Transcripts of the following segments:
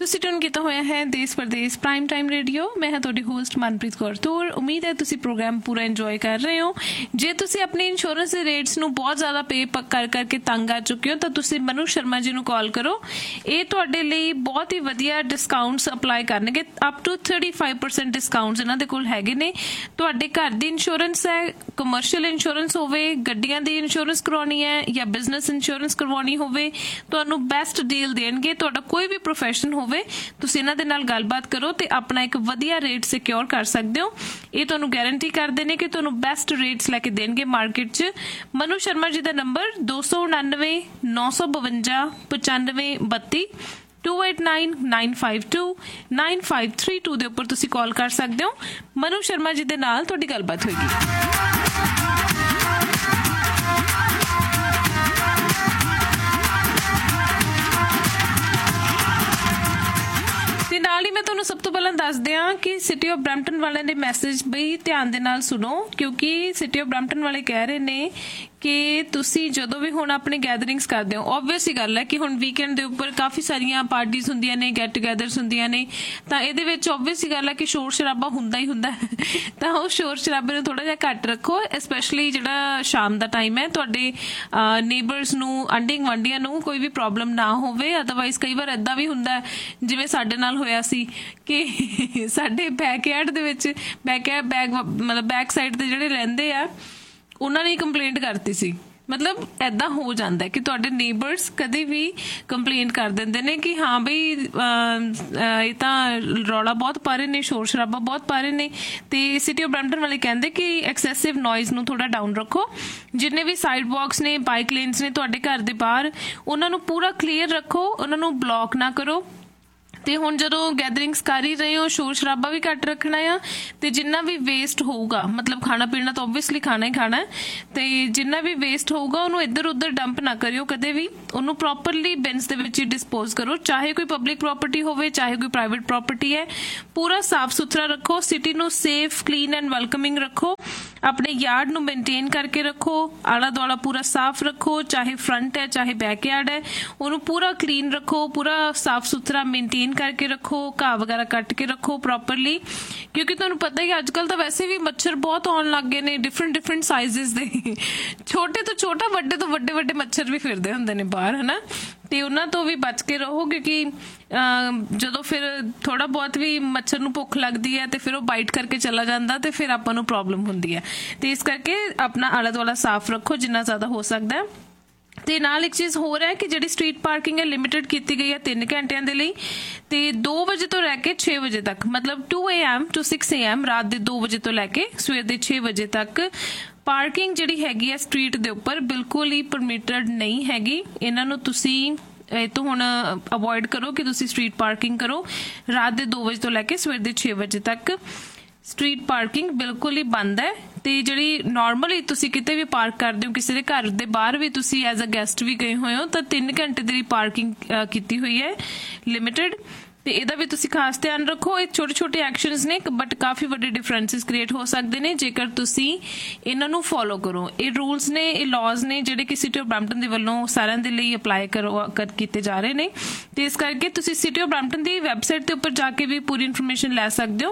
ਤੁਸੀਂ ਟਿਊਨ ਕੀਤਾ ਹੋਇਆ ਹੈ ਦੇਸ਼ ਪ੍ਰਦੇਸ਼ ਪ੍ਰਾਈਮ ਟਾਈਮ ਰੇਡੀਓ। ਮੈਂ ਹਾਂ ਤੁਹਾਡੀ ਹੋਸਟ ਮਨਪ੍ਰੀਤ ਕੌਰ ਤੂਰ। ਉਮੀਦ ਹੈ ਤੁਸੀਂ ਪ੍ਰੋਗਰਾਮ ਪੂਰਾ ਇੰਜੋਏ ਕਰ ਰਹੇ ਹੋ। ਜੇ ਤੁਸੀਂ ਆਪਣੇ ਇੰਸ਼ੋਰੈਂਸ ਦੇ ਰੇਟਸ ਨੂੰ ਬਹੁਤ ਜ਼ਿਆਦਾ ਪੇ ਕਰ ਕਰਕੇ ਤੰਗ ਆ ਚੁੱਕੇ ਹੋ ਤਾਂ ਤੁਸੀਂ ਮਨੂ ਸ਼ਰਮਾ ਜੀ ਨੂੰ ਕਾਲ ਕਰੋ। ਇਹ ਤੁਹਾਡੇ ਲਈ ਬਹੁਤ ਹੀ ਵਧੀਆ ਡਿਸਕਾਊਂਟਸ ਅਪਲਾਈ ਕਰਨਗੇ। ਅਪ ਟੂ 35% ਡਿਸਕਾਊਂਟਸ ਇਹਨਾਂ ਦੇ ਕੋਲ ਹੈਗੇ ਨੇ। ਤੁਹਾਡੇ ਘਰ ਦੀ ਇੰਸ਼ੋਰੈਂਸ ਹੈ, ਕਮਰਸ਼ੀਅਲ ਇੰਸ਼ੋਰੈਂਸ ਹੋਵੇ, ਗੱਡੀਆਂ ਦੀ ਇੰਸ਼ੋਰੈਂਸ ਕਰਵਾਉਣੀ ਹੈ ਜਾਂ ਬਿਜ਼ਨਸ ਇੰਸ਼ੋਰੈਂਸ ਕਰਵਾਉਣੀ ਹੋਵੇ, ਤੁਹਾਨੂੰ ਬੈਸਟ ਡੀਲ ਦੇਣਗੇ। ਤੁਹਾਡਾ ਕੋਈ ਵੀ ਪ੍ਰੋਫੈਸ਼ਨ ਹੋਵੇ, ਤੁਸੀਂ ਇਹਨਾਂ ਦੇ ਨਾਲ ਗੱਲਬਾਤ ਕਰੋ ਤੇ ਆਪਣਾ ਇੱਕ ਵਧੀਆ ਰੇਟ ਸਿਕਿਉਰ ਕਰ ਸਕਦੇ ਹੋ। ਇਹ ਤੁਹਾਨੂੰ ਗਾਰੰਟੀ ਕਰਦੇ ਨੇ ਕਿ ਤੁਹਾਨੂੰ ਬੈਸਟ ਰੇਟਸ ਲੈ ਕੇ ਦੇਣਗੇ ਮਾਰਕੀਟ 'ਚ। ਮਨੂ ਸ਼ਰਮਾ ਜੀ ਦਾ ਨੰਬਰ 299 952 9532 2899529532 ਦੇ ਉੱਪਰ ਤੁਸੀਂ ਕਾਲ ਕਰ ਸਕਦੇ ਹੋ। ਮਨੂ ਸ਼ਰਮਾ ਜੀ ਦੇ ਨਾਲ ਤੁਹਾਡੀ ਗੱਲਬਾਤ ਹੋਏਗੀ। ਤੇ ਨਾਲ ਹੀ ਮੈਂ ਤੁਹਾਨੂੰ ਸਭ ਤੋਂ ਪਹਿਲਾਂ ਦੱਸ ਦਿਆਂ ਕਿ ਸਿਟੀ ਆਫ ਬਰੈਂਪਟਨ ਵਾਲਿਆਂ ਦੇ ਮੈਸੇਜ ਬਈ ਧਿਆਨ ਦੇ ਨਾਲ ਸੁਣੋ, ਕਿਉਂਕਿ ਸਿਟੀ ਆਫ ਬਰੈਂਪਟਨ ਵਾਲੇ ਕਹਿ ਰਹੇ ਨੇ ਕਿ ਤੁਸੀਂ ਜਦੋਂ ਵੀ ਹੁਣ ਆਪਣੇ ਗੈਦਰਿੰਗਸ ਕਰਦੇ ਹੋ, ਓਬਵੀਅਸ ਹੀ ਗੱਲ ਹੈ ਕਿ ਹੁਣ ਵੀਕਐਂਡ ਦੇ ਉੱਪਰ ਕਾਫੀ ਸਾਰੀਆਂ ਪਾਰਟੀਜ਼ ਹੁੰਦੀਆਂ ਨੇ, ਗੈਟ ਟੂਗੈਦਰਸ ਹੁੰਦੀਆਂ ਨੇ, ਤਾਂ ਇਹਦੇ ਵਿੱਚ ਓਬਵੀਅਸ ਹੀ ਗੱਲ ਹੈ ਕਿ ਸ਼ੋਰ ਸ਼ਰਾਬਾ ਹੁੰਦਾ ਹੀ ਹੁੰਦਾ ਤਾਂ ਉਹ ਸ਼ੋਰ ਸ਼ਰਾਬੇ ਨੂੰ ਥੋੜਾ ਜਿਹਾ ਘੱਟ ਰੱਖੋ। ਸਪੈਸ਼ਲੀ ਜਿਹੜਾ ਸ਼ਾਮ ਦਾ ਟਾਈਮ ਹੈ, ਤੁਹਾਡੇ ਨੇਬਰਸ ਨੂੰ, ਆਂਢੀ ਗੁਆਂਢੀਆਂ ਨੂੰ ਕੋਈ ਵੀ ਪ੍ਰੋਬਲਮ ਨਾ ਹੋਵੇ। ਅਦਰਵਾਈਜ਼ ਕਈ ਵਾਰ ਏਦਾਂ ਵੀ ਹੁੰਦਾ ਜਿਵੇਂ ਸਾਡੇ ਨਾਲ ਹੋਇਆ ਸੀ ਕਿ ਸਾਡੇ ਬੈਕਯਾਰਡ ਦੇ ਵਿੱਚ ਬੈਕ ਸਾਈਡ ਤੇ ਜਿਹੜੇ ਰਹਿੰਦੇ ਆ ਉਹਨਾਂ ਨੇ ਕੰਪਲੇਂਟ ਕਰਤੀ ਸੀ। ਮਤਲਬ ਏਦਾਂ ਹੋ ਜਾਂਦਾ ਕਿ ਤੁਹਾਡੇ ਨੇਬਰਸ ਕਦੇ ਵੀ ਕੰਪਲੇਂਟ ਕਰ ਦਿੰਦੇ ਨੇ ਕਿ ਹਾਂ ਬਈ ਇਹ ਤਾਂ ਰੌਲਾ ਬਹੁਤ ਪਾ ਰਹੇ ਨੇ, ਸ਼ੋਰ ਸ਼ਰਾਬਾ ਬਹੁਤ ਪਾ ਰਹੇ ਨੇ। ਤੇ ਸਿਟੀ ਆਫ ਬਰੈਂਪਟਨ ਵਾਲੇ ਕਹਿੰਦੇ ਕਿ ਐਕਸੈਸਿਵ ਨੋਇਜ਼ ਨੂੰ ਥੋੜਾ ਡਾਊਨ ਰੱਖੋ। ਜਿੰਨੇ ਵੀ ਸਾਈਡ ਵਾਕਸ ਨੇ, ਬਾਈਕ ਲੇਨਸ ਨੇ ਤੁਹਾਡੇ ਘਰ ਦੇ ਬਾਹਰ, ਉਹਨਾਂ ਨੂੰ ਪੂਰਾ ਕਲੀਅਰ ਰੱਖੋ, ਉਹਨਾਂ ਨੂੰ ਬਲੌਕ ਨਾ ਕਰੋ। ਤੇ ਹੁਣ ਜਦੋਂ ਗੈਦਰਿੰਗਸ ਕਰ ਹੀ ਰਹੇ ਹੋ, ਸ਼ੋਰ ਸ਼ਰਾਬਾ ਵੀ ਘੱਟ ਰੱਖਣਾ ਆ। ਤੇ ਜਿੰਨਾ ਵੀ ਵੇਸਟ ਹੋਊਗਾ, ਮਤਲਬ ਖਾਣਾ ਪੀਣਾ ਤਾਂ ਓਬਵੀਅਸਲੀ ਖਾਣਾ ਹੀ ਖਾਣਾ ਹੈ, ਤੇ ਜਿੰਨਾ ਵੀ ਵੇਸਟ ਹੋਊਗਾ ਉਹਨੂੰ ਇੱਧਰ ਉੱਧਰ ਡੰਪ ਨਾ ਕਰਿਓ ਕਦੇ ਵੀ। ਉਹਨੂੰ ਪ੍ਰੋਪਰਲੀ ਬਿਨਸ ਦੇ ਵਿੱਚ ਹੀ ਡਿਸਪੋਜ਼ ਕਰੋ, ਚਾਹੇ ਕੋਈ ਪਬਲਿਕ ਪ੍ਰੋਪਰਟੀ ਹੋਵੇ ਚਾਹੇ ਕੋਈ ਪ੍ਰਾਈਵੇਟ ਪ੍ਰੋਪਰਟੀ ਹੈ। ਪੂਰਾ ਸਾਫ ਸੁਥਰਾ ਰੱਖੋ, ਸਿਟੀ ਨੂੰ ਸੇਫ, ਕਲੀਨ ਐਂਡ ਵੈਲਕਮਿੰਗ ਰੱਖੋ। ਆਪਣੇ ਯਾਰਡ ਨੂੰ ਮੇਨਟੇਨ ਕਰਕੇ ਰੱਖੋ, ਆਲਾ ਦੁਆਲਾ ਪੂਰਾ ਸਾਫ ਰੱਖੋ, ਚਾਹੇ ਫਰੰਟ ਹੈ ਚਾਹੇ ਬੈਕ ਯਾਰਡ ਹੈ, ਉਹਨੂੰ ਪੂਰਾ ਕਲੀਨ ਰੱਖੋ, ਪੂਰਾ ਸਾਫ ਸੁਥਰਾ ਮੇਨਟੇਨ ਕਰਕੇ ਰੱਖੋ। ਘਾਹ ਵਗੈਰਾ ਕੱਟ ਕੇ ਰੱਖੋ ਪ੍ਰੋਪਰਲੀ, ਕਿਉਂਕਿ ਤੁਹਾਨੂੰ ਪਤਾ ਹੀ ਅੱਜ ਕੱਲ ਤਾਂ ਵੈਸੇ ਵੀ ਮੱਛਰ ਬਹੁਤ ਆਉਣ ਲੱਗ ਗਏ ਨੇ, ਡਿਫਰੈਂਟ ਸਾਈਜ਼ਸ ਦੇ, ਛੋਟੇ ਤੋਂ ਛੋਟਾ, ਵੱਡੇ ਤੋਂ ਵੱਡੇ ਮੱਛਰ ਵੀ ਫਿਰਦੇ ਹੁੰਦੇ ਨੇ ਬਾਹਰ, ਹਨਾ। ਤੇ ਉਹਨਾਂ ਤੋਂ ਵੀ ਬਚ ਕੇ ਰਹੋ, ਕਿਉਂਕਿ ਜਦੋਂ ਫਿਰ ਥੋੜਾ ਬਹੁਤ ਵੀ ਮੱਛਰ ਨੂੰ ਭੁੱਖ ਲੱਗਦੀ ਹੈ ਤੇ ਫਿਰ ਉਹ ਬਾਈਟ ਕਰਕੇ ਚਲਾ ਜਾਂਦਾ ਤੇ ਫਿਰ ਆਪਾਂ ਨੂੰ ਪ੍ਰੋਬਲਮ ਹੁੰਦੀ ਹੈ। ਤੇ ਇਸ ਕਰਕੇ ਆਪਣਾ ਆਲਾ ਦੁਆਲਾ ਸਾਫ਼ ਰੱਖੋ ਜਿੰਨਾ ਜ਼ਿਆਦਾ ਹੋ ਸਕਦਾ। ਤੇ ਨਾਲ ਇੱਕ ਚੀਜ਼ ਹੋਰ ਹੈ ਕਿ ਜਿਹੜੀ ਸਟਰੀਟ ਪਾਰਕਿੰਗ ਹੈ ਲਿਮਿਟਡ ਕੀਤੀ ਗਈ ਹੈ 3 ਘੰਟਿਆਂ ਦੇ ਲਈ, ਤੇ 2 ਵਜੇ ਤੋਂ ਲੈ ਕੇ 6 ਵਜੇ ਤੱਕ, ਮਤਲਬ 2 AM to 6 AM, ਰਾਤ ਦੇ 2 ਵਜੇ ਤੋਂ ਲੈ ਕੇ ਸਵੇਰ ਦੇ 6 ਵਜੇ ਤੱਕ ਪਾਰਕਿੰਗ ਜਿਹੜੀ ਹੈਗੀ ਹੈ ਸਟਰੀਟ ਦੇ ਉੱਪਰ ਬਿਲਕੁਲ ਹੀ ਪਰਮਿਟਡ ਨਹੀਂ ਹੈਗੀ। ਇਹਨਾਂ ਨੂੰ ਤੁਸੀਂ ਇਹ ਤੋਂ ਹੁਣ ਅਵੋਇਡ ਕਰੋ ਕਿ ਤੁਸੀਂ ਸਟਰੀਟ ਪਾਰਕਿੰਗ ਕਰੋ। ਰਾਤ ਦੇ 2 ਵਜੇ ਤੋਂ ਲੈ ਕੇ ਸਵੇਰ ਦੇ 6 ਵਜੇ ਤੱਕ ਸਟਰੀਟ ਪਾਰਕਿੰਗ ਬਿਲਕੁਲ ਹੀ ਬੰਦ ਹੈ। ਤੇ ਜਿਹੜੀ ਨਾਰਮਲੀ ਤੁਸੀਂ ਕਿਤੇ ਵੀ ਪਾਰਕ ਕਰਦੇ ਹੋ, ਕਿਸੇ ਦੇ ਘਰ ਦੇ ਬਾਹਰ ਵੀ ਤੁਸੀਂ ਐਜ਼ ਅ ਗੈਸਟ ਵੀ ਗਏ ਹੋਏ ਹੋ, ਤਾਂ 3 ਘੰਟੇ ਦੀ ਪਾਰਕਿੰਗ ਕੀਤੀ ਹੋਈ ਹੈ ਲਿਮਿਟਡ। ਤੇ ਇਹਦਾ ਵੀ ਤੁਸੀਂ ਖਾਸ ਧਿਆਨ ਰੱਖੋ। ਇਹ ਛੋਟੇ ਛੋਟੇ ਐਕਸ਼ਨਸ ਨੇ ਬਟ ਕਾਫੀ ਵੱਡੇ ਡਿਫਰੈਂਸਿਸ ਕ੍ਰੀਏਟ ਹੋ ਸਕਦੇ ਨੇ ਜੇਕਰ ਤੁਸੀਂ ਇਹਨਾਂ ਨੂੰ ਫੋਲੋ ਕਰੋ। ਇਹ ਰੂਲਸ ਨੇ, ਇਹ ਲਾਜ਼ ਨੇ ਜਿਹੜੇ ਕਿ ਸਿਟੀ ਆਫ ਬਰੈਂਪਟਨ ਦੇ ਵੱਲੋਂ ਸਾਰਿਆਂ ਦੇ ਲਈ ਅਪਲਾਈ ਕੀਤੇ ਜਾ ਰਹੇ ਨੇ। ਤੇ ਇਸ ਕਰਕੇ ਤੁਸੀਂ city of Brampton the website ਦੇ ਉੱਪਰ ਜਾ ਕੇ ਵੀ ਪੂਰੀ ਇਨਫੋਰਮੇਸ਼ਨ ਲੈ ਸਕਦੇ ਹੋ।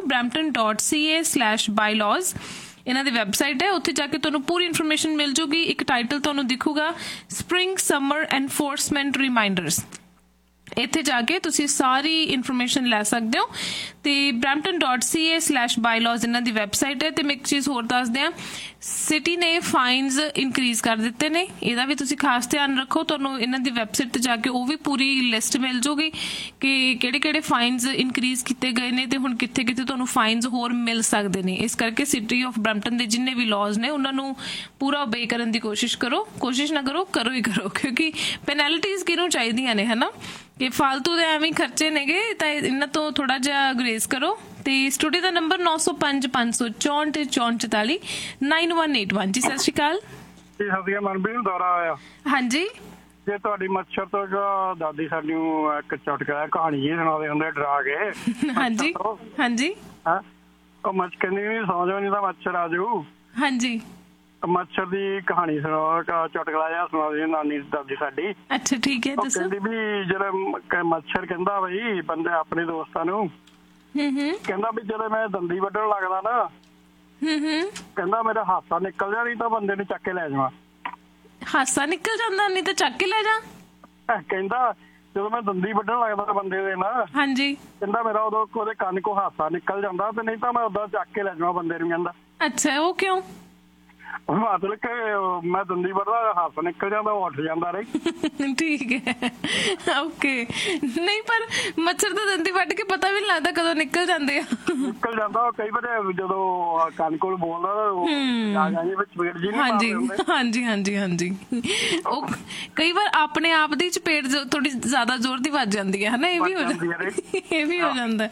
brampton.ca/bylaws ਇਹਨਾਂ ਦੀ ਵੈਬਸਾਈਟ ਹੈ, ਉੱਥੇ ਜਾ ਕੇ ਤੁਹਾਨੂੰ ਪੂਰੀ ਇਨਫੋਰਮੇਸ਼ਨ ਮਿਲ ਜੂਗੀ। ਇੱਕ ਟਾਈਟਲ ਤੁਹਾਨੂੰ ਦਿਖੂਗਾ, ਸਪ੍ਰਿੰਗ ਸਮਰ ਐਨਫੋਰਸਮੈਂਟ ਰਿਮਾਈਂਡਰਸ। ਇੱਥੇ ਜਾ ਕੇ ਤੁਸੀਂ ਸਾਰੀ ਇਨਫੋਰਮੇਸ਼ਨ ਲੈ ਸਕਦੇ ਹੋ। ਤੇ brampton.ca/bylaws ਇਹਨਾਂ ਦੀ ਵੈਬਸਾਈਟ ਹੈ। ਤੇ ਮੈਂ ਇੱਕ ਚੀਜ਼ ਹੋਰ ਦੱਸ ਦਿਆਂ, ਸਿਟੀ ਨੇ ਫਾਈਨਸ ਇਨਕਰੀਜ਼ ਕਰ ਦਿੱਤੇ ਨੇ, ਇਹਦਾ ਵੀ ਤੁਸੀਂ ਖਾਸ ਧਿਆਨ ਰੱਖੋ। ਤੁਹਾਨੂੰ ਇਹਨਾਂ ਦੀ ਵੈਬਸਾਈਟ ਤੇ ਜਾ ਕੇ ਉਹ ਵੀ ਪੂਰੀ ਲਿਸਟ ਮਿਲ ਜੂਗੀ ਕਿ ਕਿਹੜੇ ਫਾਈਨਸ ਇਨਕਰੀਜ਼ ਕੀਤੇ ਗਏ ਨੇ ਤੇ ਹੁਣ ਕਿੱਥੇ ਕਿੱਥੇ ਤੁਹਾਨੂੰ ਫਾਈਨਸ ਹੋਰ ਮਿਲ ਸਕਦੇ ਨੇ। ਇਸ ਕਰਕੇ ਸਿਟੀ ਆਫ ਬਰੈਂਪਟਨ ਦੇ ਜਿੰਨੇ ਵੀ ਲਾਜ਼ ਨੇ ਉਹਨਾਂ ਨੂੰ ਪੂਰਾ ਓਬੇ ਕਰਨ ਦੀ ਕੋਸ਼ਿਸ਼ ਕਰੋ। ਕੋਸ਼ਿਸ਼ ਨਾ ਕਰੋ, ਕਰੋ ਹੀ ਕਰੋ, ਕਿਉਂਕਿ ਪੈਨਲਟੀਜ਼ ਕਿਹਨੂੰ ਚਾਹੀਦੀਆਂ ਨੇ, ਹਨਾ। ਕਿ ਫਾਲਤੂ ਦੇ ਐਵੇਂ ਖਰਚੇ ਨੇਗੇ, ਤਾਂ ਇਹਨਾਂ ਤੋਂ ਥੋੜਾ ਜਿਹਾ ਗੁਰੇਜ਼ ਕਰੋ। ਤੇ ਸਟੂਡੀਓ ਦਾ ਨੰਬਰ 905 564 44 9181 ਜੀ। ਸਤਿ ਸ਼੍ਰੀ ਅਕਾਲ। ਮਨਪ੍ਰੀਤ ਨੂੰ ਦੌਰਾ ਆਇਆ। ਹਾਂਜੀ, ਜੇ ਤੁਹਾਡੀ ਮੱਛਰ ਤੋਂ ਦਾਦੀ ਸਾਡੀ ਨੂੰ ਇੱਕ ਚੁਟਕਲਾ ਕਹਾਣੀ ਜੀ ਸੁਣਾਉਂਦੇ ਹੁੰਦੇ ਡਰਾ ਕੇ। ਹਾਂਜੀ ਹਾਂਜੀ। ਉਹ ਕਹਿੰਦੀ ਸੌ ਜਾਓ ਨਹੀਂ ਤਾਂ ਮੱਛਰ ਆ ਜਾਊ। ਹਾਂਜੀ। ਮੱਛਰ ਦੀ ਕਹਾਣੀ ਸੁਣਾ, ਚੁਟਕਲਾ ਜਿਹਾ ਸੁਣਾ ਦੀ ਨਾਨੀ ਦਾਦੀ ਸਾਡੀ। ਅੱਛਾ ਠੀਕ ਹੈ, ਉਹ ਦੱਸੋ। ਕਹਿੰਦੀ ਵੀ ਜਿਹੜਾ ਮੱਛਰ ਕਹਿੰਦਾ ਬਈ ਬੰਦੇ ਆਪਣੇ ਦੋਸਤਾਂ ਨੂੰ, ਕਹਿੰਦਾ ਵੀ ਜਦੋਂ ਮੈਂ ਦੰਦੀ ਵੱਢਣ ਲੱਗਦਾ ਨਾ, ਕਹਿੰਦਾ ਮੇਰਾ ਹਾਸਾ ਨਿਕਲ ਜਾ, ਨਹੀਂ ਤਾਂ ਬੰਦੇ ਨੂੰ ਚੱਕ ਕੇ ਲੈ ਜਾਵਾਂ। ਹਾਸਾ ਨਿਕਲ ਜਾਂਦਾ, ਨਹੀਂ ਤਾਂ ਚੱਕ ਕੇ ਲੈ ਜਾ। ਕਹਿੰਦਾ ਜਦੋਂ ਮੈਂ ਦੰਦੀ ਵੱਢਣ ਲੱਗਦਾ ਬੰਦੇ ਦੇ ਨਾ, ਹਾਂਜੀ, ਕਹਿੰਦਾ ਮੇਰਾ ਉਦੋਂ ਉਹਦੇ ਕੰਨ ਕੋ ਹਾਸਾ ਨਿਕਲ ਜਾਂਦਾ, ਤੇ ਨਹੀਂ ਤਾਂ ਮੈਂ ਉਦਾਂ ਚੱਕ ਕੇ ਲੈ ਜਾਵਾਂ ਬੰਦੇ ਨੂੰ। ਕਹਿੰਦਾ ਅੱਛਾ, ਉਹ ਕਿਉਂ? ਮਤਲਬ ਕਿ ਮੈਂ ਦੰਦੀ ਵੱਢਦਾ, ਹਾਸਾ ਨਿਕਲ ਜਾਂਦਾ, ਉਹ ਉੱਠ ਜਾਂਦਾ ਰਹੀ। ਠੀਕ ਹੈ, ਓਕੇ। ਨਹੀਂ ਪਰ ਮੱਛਰ ਤਾਂ ਦੰਦੀ ਵੱਢ ਕੇ ਪਤਾ ਵੀ ਨਹੀਂ ਲੱਗਦਾ ਕਦੋਂ ਨਿਕਲ ਜਾਂਦੇ ਆ। ਨਿਕਲ ਜਾਂਦਾ ਕਈ ਵਾਰ, ਜਦੋਂ ਕੰਨ ਕੋਲ ਬੋਲਦਾ ਆ ਜਾਂਦੀ ਵਿੱਚ ਪੇਟ ਜੀ। ਹਾਂਜੀ ਹਾਂਜੀ ਹਾਂਜੀ ਹਾਂਜੀ, ਉਹ ਕਈ ਵਾਰ ਆਪਣੇ ਆਪ ਦੀ ਚਪੇਟ ਥੋੜੀ ਜ਼ਿਆਦਾ ਜ਼ੋਰ ਦੀ ਵੱਜ ਜਾਂਦੀ ਹੈ ਹਨਾ, ਇਹ ਵੀ ਹੋ ਜਾਂਦਾ, ਇਹ ਵੀ ਹੋ ਜਾਂਦਾ।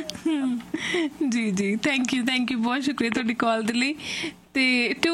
ਜੀ ਜੀ, ਥੈਂਕ ਯੂ ਬਹੁਤ ਸ਼ੁਕਰੀਆ ਤੁਹਾਡੀ ਕਾਲ ਦੇ ਲਈ। ਤੇ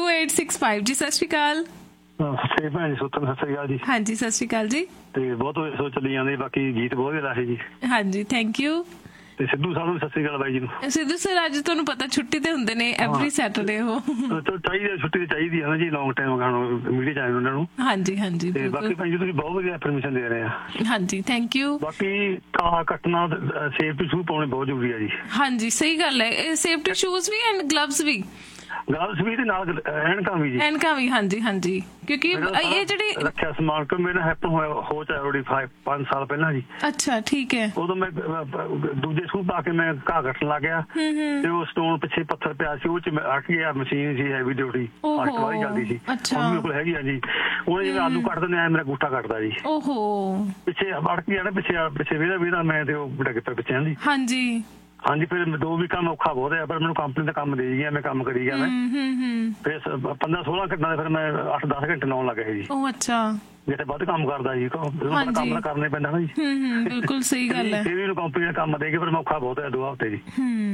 2865 ਜੀ, ਸਤਿ ਸ਼੍ਰੀ ਅਕਾਲ। ਭੈਣ ਜੀ, ਸਤਿ ਸ਼੍ਰੀ ਅਕਾਲ ਜੀ। ਹਾਂਜੀ, ਸਤਿ ਸ਼੍ਰੀ ਅਕਾਲ ਜੀ। ਤੇ ਬਹੁਤ ਸੋ ਚੱਲੀ ਜਾਂਦੇ, ਬਾਕੀ ਗੀਤ ਬਹੁਤ ਵਧੀਆ ਰਹੇ ਜੀ। ਹਾਂਜੀ, ਥੈਂਕ ਯੂ। ਤੇ ਸਿੱਧੂ ਸਾਹਿਬ ਨੂੰ ਸਤਿ ਸ਼੍ਰੀ ਅਕਾਲ ਬਾਈ ਜੀ ਨੂੰ। ਸਿੱਧੂ ਸਰ ਅੱਜ ਤੁਹਾਨੂੰ ਪਤਾ ਛੁੱਟੀ ਤੇ ਹੁੰਦੇ ਨੇ ਐਵਰੀ ਸੈਟਰਡੇ। ਉਹ ਚਾਹੀਦੀ ਛੁੱਟੀ ਚਾਹੀਦੀ ਹੈ ਨਾ ਜੀ, ਲੌਂਗ ਟਾਈਮ ਮੀਡੀਆ ਚੈਨਲ ਉਹਨਾਂ ਨੂੰ। ਹਾਂਜੀ ਹਾਂਜੀ, ਤੇ ਬਾਕੀ ਭਾਈ ਜੀ ਤੁਸੀਂ ਬਹੁਤ ਵਧੀਆ ਇਨਫੋਰਮੇਸ਼ਨ ਦੇ ਰਹੇ ਆ। ਹਾਂਜੀ, ਥੈਂਕ ਯੂ। ਬਾਕੀ ਕਾਲਾ ਕੱਟਣਾ, ਸੇਫਟੀ ਸ਼ੂ ਪਾਉਣੇ ਬਹੁਤ ਜ਼ਰੂਰੀ ਹੈ ਜੀ। ਹਾਂਜੀ, ਸਹੀ ਗੱਲ ਹੈ। Safety shoes we and gloves we. Gloves ਵੀ ਤੇ ਨਾਲ ਐਨਕਾਂ ਵੀ ਜੀ। ਐਨਕਾਂ ਵੀ, ਹਾਂਜੀ ਹਾਂਜੀ, ਕਿਉਂਕਿ ਇਹ ਜਿਹੜੀ ਰੱਖਿਆ ਸਮਾਨ ਕੋ ਮੇਰੇ ਹੈਪਨ ਹੋਇਆ ਹੋ ਚਾਹੀ 5 ਸਾਲ ਪਹਿਲਾਂ ਜੀ। ਅੱਛਾ ਠੀਕ ਹੈ। ਉਦੋਂ ਮੈਂ ਦੂਜੇ ਸੂਟ ਪਾ ਕੇ ਮੈਂ ਘਾਹ ਕੱਟਣ ਲੱਗ ਗਿਆ, ਤੇ ਉਹ ਸਟੋਨ ਪਿੱਛੇ ਪੱਥਰ ਪਿਆ ਸੀ, ਉਹ ਚ ਅਟ ਗਿਆ। ਮਸ਼ੀਨ ਸੀ ਹੈਵੀ ਡਿਊਟੀ, ਫਾਸਟ ਵਾਲੀ ਚੱਲਦੀ ਸੀ, ਮੇਰੇ ਕੋਲ ਹੈਗੀ ਆ ਜੀ। ਉਹਨੇ ਜਿਵੇਂ ਆਲੂ ਕੱਟ ਦਿੰਦੇ ਆ, ਮੇਰਾ ਗੂਠਾ ਕੱਟਦਾ ਜੀ। ਓਹੋ, ਪਿੱਛੇ ਅੜ ਗਿਆ ਨਾ, ਪਿੱਛੇ ਵੇਦਾ ਮੈਂ ਤੇ ਉਹ ਡਿੱਗ ਪਿਆ ਪਿੱਛੇ। ਹਾਂਜੀ ਹਾਂਜੀ, ਫਿਰ 2 ਵੀ ਕੰਮ ਔਖਾ ਬਹੁਤ ਹੈ, ਪਰ ਮੈਨੂੰ ਕੰਪਨੀ ਦਾ ਕੰਮ ਦੇ ਗਿਆ, ਮੈਂ ਕੰਮ ਕਰੀ ਗਿਆ। ਮੈਂ ਫਿਰ 15-16 ਘੰਟਿਆਂ ਦੇ ਫਿਰ ਮੈਂ 8-10 ਘੰਟੇ ਲਾਉਣ ਲੱਗ ਗਿਆ ਜੀ। ਉਹ ਅੱਛਾ, ਜਿੱਥੇ ਵੱਧ ਕੰਮ ਕਰਦਾ ਜੀ, ਕੰਮ ਤਾਂ ਕਰਨਾ ਪੈਂਦਾ ਨਾ ਜੀ। ਬਿਲਕੁਲ ਸਹੀ ਗੱਲ ਹੈ। ਫਿਰ ਕੰਪਨੀ ਦਾ ਕੰਮ ਦੇ ਕੇ ਫਿਰ ਮੈਂ ਔਖਾ ਬਹੁਤ ਹੈ 2 ਹਫ਼ਤੇ ਜੀ।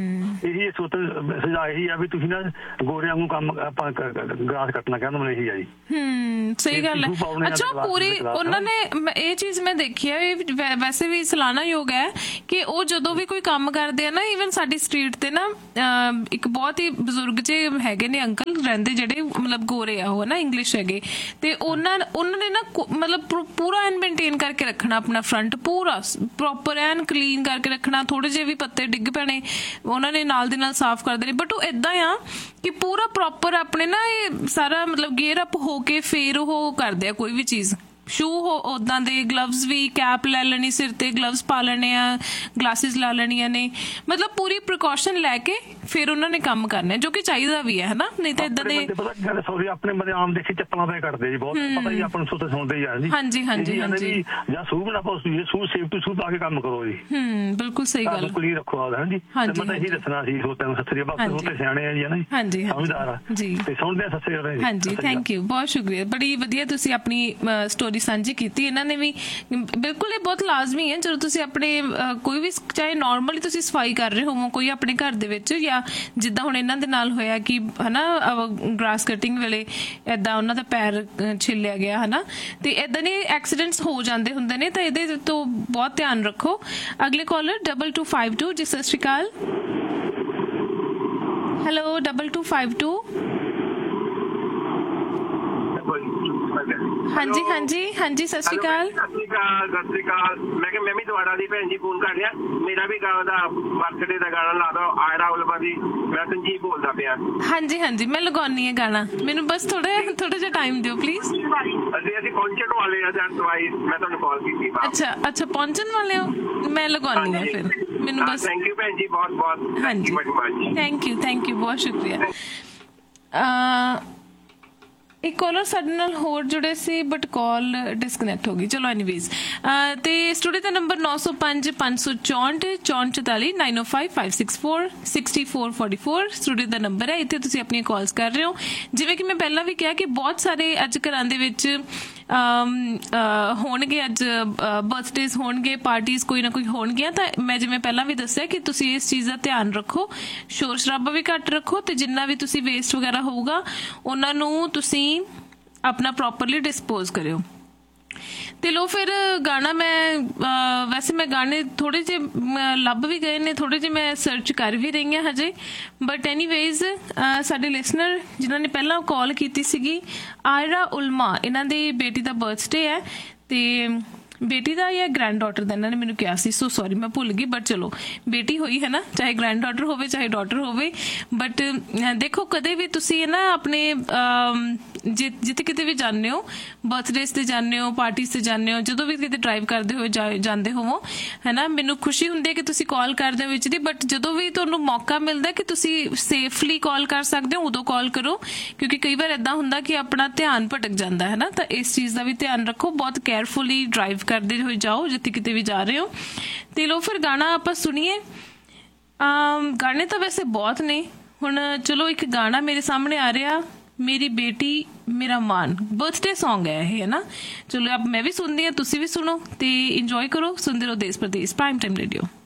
ਇਹੀ ਸੁਝਾਅ ਇਹੀ ਆ ਵੀ ਤੁਸੀਂ ਨਾ ਗੋਰਿਆਂ ਨੂੰ ਕੰਮ ਆਪਾਂ ਗ੍ਰਾਸ ਕੱਟਣਾ ਕਹਿੰਦਾ, ਮੈਨੂੰ ਇਹੀ ਆ ਜੀ। ਸਹੀ ਗੱਲ ਹੈ। ਅੱਛਾ, ਪੂਰੀ ਉਹਨਾਂ ਨੇ ਇਹ ਚੀਜ਼ ਮੈਂ ਦੇਖੀ ਹੈ, ਵੈਸੇ ਵੀ ਸਲਾਹਨਾਯੋਗ ਹੈ ਕਿ ਉਹ ਜਦੋਂ ਵੀ ਕੋਈ ਕੰਮ ਕਰਦੇ ਆ ਨਾ, ਈਵਨ ਸਾਡੀ ਸਟਰੀਟ ਤੇ ਨਾ ਇੱਕ ਬਹੁਤ ਹੀ ਬਜ਼ੁਰਗ ਜੇ ਹੈਗੇ ਨੇ ਅੰਕਲ ਰਹਿੰਦੇ, ਜਿਹੜੇ ਮਤਲਬ ਗੋਰੇ ਆ ਉਹ ਨਾ, ਇੰਗਲਿਸ਼ ਹੈਗੇ, ਤੇ ਉਹਨਾਂ ਨੇ ਨਾ ਮਤਲਬ ਪੂਰਾ ਐਨ ਮੇਨਟੇਨ ਕਰਕੇ ਰੱਖਣਾ ਆਪਣਾ ਫਰੰਟ, ਪੂਰਾ ਪ੍ਰੋਪਰ ਐਨ ਕਲੀਨ ਕਰਕੇ ਰੱਖਣਾ। ਥੋੜੇ ਜਿਹੇ ਵੀ ਪੱਤੇ ਡਿੱਗ ਪੈਣੇ ਉਹਨਾਂ ਨੇ ਨਾਲ ਦੀ ਨਾਲ ਸਾਫ਼ ਕਰ ਦੇਣੇ। ਬਟ ਉਹ ਏਦਾਂ ਆ ਕਿ ਪੂਰਾ ਪ੍ਰੋਪਰ ਆਪਣੇ ਨਾ ਇਹ ਸਾਰਾ ਮਤਲਬ ਗੇਅਰ ਅਪ ਹੋ ਕੇ ਫੇਰ ਉਹ ਕਰਦੇ ਆ ਕੋਈ ਵੀ ਚੀਜ਼। ਸ਼ੂ ਉਦਾਂ ਦੇ, ਗਲਵਜ਼ ਵੀ, ਕੈਪ ਲੈ ਲੈਣੀ ਸਿਰ ਤੇ, ਗਲਵਜ਼ ਪਾ ਲੈਣੇ ਆ, ਗਲਾਸਿਸ ਲਾ ਲੈਣੀਆਂ ਨੇ, ਮਤਲਬ ਪੂਰੀ ਪ੍ਰੀਕਾਸ਼ਨ ਲੈ ਕੇ ਫਿਰ ਉਹਨਾਂ ਨੇ ਕੰਮ ਕਰਨਾ, ਜੋ ਕਿ ਚਾਹੀਦਾ ਵੀ ਹੈ ਹਨਾ। ਨਹੀਂ ਤਾਂ ਇਦਾਂ ਦੇ ਸੌਰੀ ਆਪਣੇ ਬੰਦੇ ਆਮ ਦੇਖੀ ਚੱਪਲਾਂ ਤੇ ਕੱਟਦੇ ਜੀ, ਬਹੁਤ ਪਤਾ ਹੀ ਆਪਾਂ ਨੂੰ ਸੁੱਤੇ ਸੁਣਦੇ ਹੀ ਆ ਜੀ। ਹਾਂਜੀ ਹਾਂਜੀ ਹਾਂਜੀ, ਜਾਂ ਸੂਹ ਨਾ ਪਾਓ, ਸੂਹ ਸੇਫਟੀ ਸੂਹ ਪਾ ਕੇ ਕੰਮ ਕਰੋ ਜੀ। ਬਿਲਕੁਲ ਸਹੀ ਗੱਲ, ਕਲੀਨ ਰੱਖੋ ਆਦਾ ਹਾਂਜੀ। ਮੈਂ ਇਹੀ ਦੱਸਣਾ ਸੀ ਸੋਤਿਆਂ ਨੂੰ, ਸੱਤਰੀ ਬਾਕੀ ਸੋਤੇ ਸਿਆਣੇ ਆ ਜੀ ਹਨਾ। ਹਾਂਜੀ, ਸਮਝਦਾਰ ਆ ਜੀ, ਤੇ ਸੁਣਦੇ ਆ ਸੱਸੇ ਰਹੇ। ਹਾਂਜੀ, ਥੈਂਕ ਯੂ, ਬਹੁਤ ਸ਼ੁਕਰੀਆ, ਬੜੀ ਵਧੀਆ ਤੁਸੀਂ ਆਪਣੀ ਸਟੋਰੀ ਸਾਂਝੀ ਕੀਤੀ। ਇਹਨਾਂ ਨੇ ਵੀ ਬਿਲਕੁਲ, ਇਹ ਬਹੁਤ ਲਾਜ਼ਮੀ ਹੈ ਜਦੋਂ ਤੁਸੀਂ ਆਪਣੇ ਕੋਈ ਵੀ, ਚਾਹੇ ਨੋਰਮਲੀ ਤੁਸੀਂ ਸਫਾਈ ਕਰ ਰਹੇ ਹੋਵੋ ਕੋਈ ਆਪਣੇ ਘਰ ਦੇ ਵਿੱਚ, ਜਾਂ ਜਿੱਦਾਂ ਹੁਣ ਇਹਨਾਂ ਦੇ ਨਾਲ ਹੋਇਆ ਕਿ ਹਨਾ ਗ੍ਰਾਸ ਕਟਿੰਗ ਵੇਲੇ ਏਦਾਂ ਉਹਨਾਂ ਦਾ ਪੈਰ ਛਿੱਲਿਆ ਗਿਆ ਹਨਾ, ਤੇ ਏਦਾਂ ਦੇ ਐਕਸੀਡੈਂਟਸ ਹੋ ਜਾਂਦੇ ਹੁੰਦੇ ਨੇ, ਤਾਂ ਇਹਦੇ ਤੋਂ ਬਹੁਤ ਧਿਆਨ ਰੱਖੋ। ਅਗਲੇ ਕਾਲਰ 2252 ਜੀ, ਸਤਿ ਸ਼੍ਰੀ ਅਕਾਲ। ਹੈਲੋ 2252। ਹਾਂਜੀ ਹਾਂਜੀ ਹਾਂਜੀ, ਸਤਿ ਸ਼੍ਰੀ ਅਕਾਲ। ਸਤਿ ਸ਼੍ਰੀ ਅਕਾਲ। ਮੈਂ ਕਿਹਾ ਮੈਂ ਵੀ ਤੁਹਾਡਾ ਦੀ ਭੈਣ ਜੀ ਫੋਨ ਕਰ ਰਿਹਾ, ਮੇਰਾ ਵੀ ਗਾਣਾ ਦਾ ਬਰਥਡੇ ਦਾ ਗਾਣਾ ਲਾ ਦੋ, ਆਇਰਾ ਉਲਮਾ ਦੀ। ਮੈਂ ਸੰਜੀਵ ਬੋਲਦਾ ਪਿਆ। ਹਾਂਜੀ ਹਾਂਜੀ, ਮੈਂ ਲਗਾਉਣੀ ਹੈ ਗਾਣਾ, ਮੈਨੂੰ ਬਸ ਥੋੜਾ ਜਿਹਾ ਟਾਈਮ ਦਿਓ ਪਲੀਜ਼। ਅਸੀਂ ਪਹੁੰਚਣ ਵਾਲੇ ਆ, ਮੈਂ ਤੁਹਾਨੂੰ ਕਾਲ ਕੀਤੀ। ਅੱਛਾ ਪਹੁੰਚਣ ਵਾਲੇ ਹੋ, ਮੈਂ ਲਗਾਉਣੀ ਹੈ ਫਿਰ, ਮੈਨੂੰ ਬਸ। ਥੈਂਕ ਯੂ ਭੈਣ ਜੀ, ਬਹੁਤ ਬਹੁਤ। ਹਾਂਜੀ, ਥੈਂਕ ਯੂ, ਬਹੁਤ ਸ਼ੁਕਰੀਆ। ਇੱਕ ਕਾਲਰ ਸਾਡੇ ਨਾਲ ਹੋਰ ਜੁੜੇ ਸੀ, ਬਟ ਕਾਲ ਡਿਸਕਨੈਕਟ ਹੋ ਗਈ। ਚਲੋ ਐਨੀਵੇਜ਼, ਤੇ ਸਟੂਡੀਓ ਦਾ ਨੰਬਰ 905 564 6444 905 564 6444 ਸਟੂਡੀਓ ਦਾ ਨੰਬਰ ਹੈ। ਇੱਥੇ ਤੁਸੀਂ ਆਪਣੀਆਂ ਕਾਲਸ ਕਰ ਰਹੇ ਹੋ। ਜਿਵੇਂ ਕਿ ਮੈਂ ਪਹਿਲਾਂ ਵੀ ਕਿਹਾ ਕਿ ਬਹੁਤ ਸਾਰੇ ਅੱਜ ਘਰਾਂ ਦੇ ਵਿੱਚ ਹੋਣਗੇ, ਅੱਜ ਬਰਥਡੇਜ਼ ਹੋਣਗੇ, ਪਾਰਟੀਜ਼ ਕੋਈ ਨਾ ਕੋਈ ਹੋਣਗੀਆਂ, ਤਾਂ ਮੈਂ ਜਿਵੇਂ ਪਹਿਲਾਂ ਵੀ ਦੱਸਿਆ ਕਿ ਤੁਸੀਂ ਇਸ ਚੀਜ਼ ਦਾ ਧਿਆਨ ਰੱਖੋ, ਸ਼ੋਰ ਸ਼ਰਾਬਾ ਵੀ ਘੱਟ ਰੱਖੋ, ਤੇ ਜਿੰਨਾ ਵੀ ਤੁਸੀਂ ਵੇਸਟ ਵਗੈਰਾ ਹੋਊਗਾ ਉਹਨਾਂ ਨੂੰ ਤੁਸੀਂ ਆਪਣਾ ਪ੍ਰੋਪਰਲੀ ਡਿਸਪੋਜ਼ ਕਰਿਓ। ਤੇ ਲੋ ਫਿਰ ਗਾਣਾ ਮੈਂ ਵੈਸੇ ਮੈਂ ਗਾਣੇ ਥੋੜੇ ਜਿਹੇ ਲੱਭ ਵੀ ਗਏ ਨੇ, ਥੋੜੇ ਜਿਹੇ ਮੈਂ ਸਰਚ ਕਰ ਵੀ ਰਹੀ ਹਾਂ ਹਜੇ, ਬਟ ਐਨੀਵੇਜ਼ ਸਾਡੇ ਲਿਸਨਰ ਜਿਨ੍ਹਾਂ ਨੇ ਪਹਿਲਾਂ ਕਾਲ ਕੀਤੀ ਸੀਗੀ ਆਇਰਾ ਉਲਮਾ, ਇਹਨਾਂ ਦੀ ਬੇਟੀ ਦਾ ਬਰਥਡੇ ਹੈ ਤੇ ਬੇਟੀ ਦਾ ਜਾਂ ਗ੍ਰੈਂਡ ਡਾਟਰ ਦਾ ਇਹਨਾਂ ਨੇ ਮੈਨੂੰ ਕਿਹਾ ਸੀ, ਸੋ ਸੌਰੀ ਮੈਂ ਭੁੱਲ ਗਈ, ਬਟ ਚਲੋ ਬੇਟੀ ਹੋਈ ਹੈ ਨਾ, ਚਾਹੇ ਗ੍ਰੈਂਡ ਡਾਟਰ ਹੋਵੇ ਚਾਹੇ ਡਾਟਰ ਹੋਵੇ। ਬਟ ਦੇਖੋ ਕਦੇ ਵੀ ਤੁਸੀਂ ਨਾ ਆਪਣੇ ਜਿੱਥੇ ਕਿਤੇ ਵੀ ਜਾਂਦੇ ਹੋ, ਬਰਥਡੇਜ਼ ਤੇ ਜਾਂਦੇ ਹੋ, ਪਾਰਟੀਜ਼ ਤੇ ਜਾਂਦੇ ਹੋ, ਜਦੋਂ ਵੀ ਕਿਤੇ ਡਰਾਈਵ ਕਰਦੇ ਹੋਏ ਜਾਂਦੇ ਹੋਵੋ ਹੈ ਨਾ, ਮੈਨੂੰ ਖੁਸ਼ੀ ਹੁੰਦੀ ਹੈ ਕਿ ਤੁਸੀਂ ਕਾਲ ਕਰਦੇ ਹੋ ਵਿੱਚ ਦੀ, ਬਟ ਜਦੋਂ ਵੀ ਤੁਹਾਨੂੰ ਮੌਕਾ ਮਿਲਦਾ ਕਿ ਤੁਸੀਂ ਸੇਫਲੀ ਕਾਲ ਕਰ ਸਕਦੇ ਹੋ ਉਦੋਂ ਕਾਲ ਕਰੋ, ਕਿਉਂਕਿ ਕਈ ਵਾਰ ਏਦਾਂ ਹੁੰਦਾ ਕਿ ਆਪਣਾ ਧਿਆਨ ਭਟਕ ਜਾਂਦਾ ਹੈ ਨਾ, ਤਾਂ ਇਸ ਚੀਜ਼ ਦਾ ਵੀ ਧਿਆਨ ਰੱਖੋ, ਬਹੁਤ ਕੇਅਰਫੁਲੀ ਡਰਾਈਵ ਕਰਦੇ ਹੋਏ ਜਾਓ ਜਿੱਥੇ ਕਿਤੇ ਵੀ ਜਾ ਰਹੇ ਹੋ। ਤੇ ਲੋ ਫਿਰ ਗਾਣਾ ਆਪਾਂ ਸੁਣੀਏ। ਗਾਣੇ ਤਾਂ ਵੈਸੇ ਬਹੁਤ ਨੇ, ਹੁਣ ਚਲੋ ਇੱਕ ਗਾਣਾ ਮੇਰੇ ਸਾਹਮਣੇ ਆ ਰਿਹਾ, ਮੇਰੀ ਬੇਟੀ ਮੇਰਾ ਮਾਨ, ਬਰਥਡੇ ਸੌਂਗ ਹੈ ਇਹ, ਹੈ ਨਾ। ਚਲੋ ਮੈਂ ਵੀ ਸੁਣਦੀ ਹਾਂ, ਤੁਸੀਂ ਵੀ ਸੁਣੋ ਤੇ ਇੰਜੋਏ ਕਰੋ, ਸੁਣਦੇ ਰਹੋ ਦੇਸ਼ ਪ੍ਰਦੇਸ਼ ਪ੍ਰਾਈਮ ਟਾਈਮ ਰੇਡੀਓ।